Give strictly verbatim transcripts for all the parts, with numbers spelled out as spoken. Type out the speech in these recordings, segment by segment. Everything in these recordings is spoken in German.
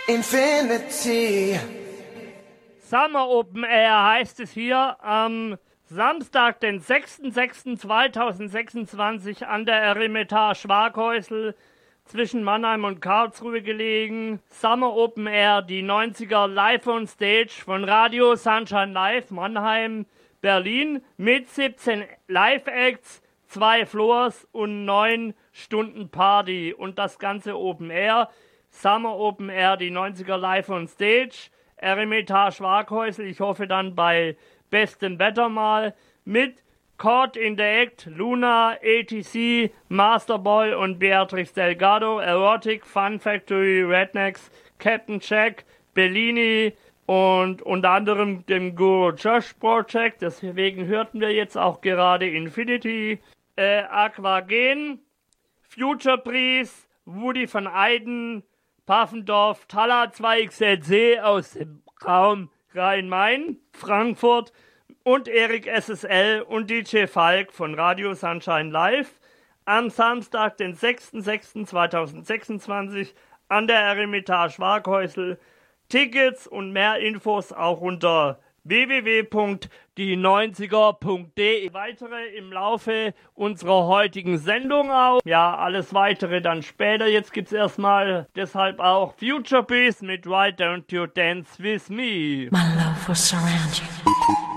Infinity. Summer Open Air heißt es hier am Samstag, den sechster sechster zweitausendsechsundzwanzig an der Eremitage Schwaghäusel zwischen Mannheim und Karlsruhe gelegen. Summer Open Air, die neunziger live on Stage von Radio Sunshine Live Mannheim, Berlin mit siebzehn Live-Acts, zwei Floors und neun Stunden Party und das ganze Open Air. Summer Open Air, die neunziger live on Stage, Eremitage Schwaghäusel, ich hoffe dann bei bestem Wetter mal, mit Caught in the Act, Luna, A T C, Masterboy und Beatrix Delgado, Erotic, Fun Factory, Rednecks, Captain Jack, Bellini und unter anderem dem Guru Josh Project, deswegen hörten wir jetzt auch gerade Infinity, äh, Aquagen, Future Breeze, Woody van Eyden, Paffendorf, Talla zwei X L C aus dem Raum Rhein-Main, Frankfurt und Erik S S L und D J Falk von Radio Sunshine Live am Samstag, den sechster sechster zweitausendsechsundzwanzig an der Eremitage Schwaghäusel. Tickets und mehr Infos auch unter w w w punkt die neunziger punkt de. Weitere im Laufe unserer heutigen Sendung auch. Ja, alles weitere dann später. Jetzt gibt's erstmal deshalb auch Future Breeze mit Why Don't You Dance With Me. My love will surround you.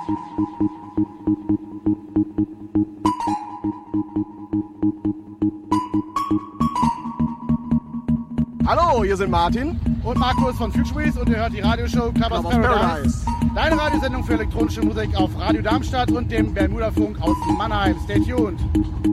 Hallo, hier sind Martin und Markus von Future Breeze und ihr hört die Radioshow Club of Paradise. Paradise. Deine Radiosendung für elektronische Musik auf Radio Darmstadt und dem Bermuda-Funk aus Mannheim. Stay tuned.